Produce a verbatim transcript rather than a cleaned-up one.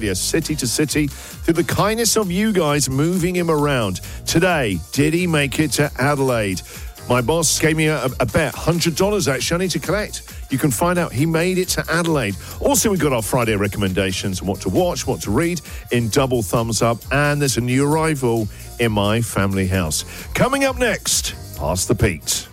city to city through the kindness of you guys moving him around. Today, did he make it to Adelaide? My boss gave me a, a bet, one hundred dollars actually, I need to collect. You can find out he made it to Adelaide. Also, we've got our Friday recommendations on what to watch, what to read in Double Thumbs Up, and there's a new arrival in my family house. Coming up next, Pass the Pete.